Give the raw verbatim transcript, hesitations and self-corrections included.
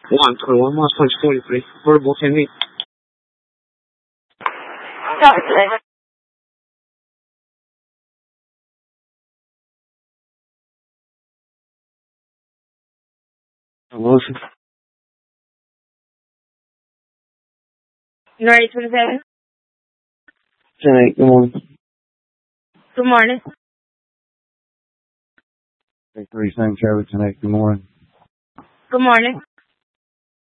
one, twenty-one miles, punch forty-three. Portable, ten feet. Wilson. You ready, twenty-seven? ten eight, good morning. Good morning. three, same Trevor, ten eight, good morning. Good morning.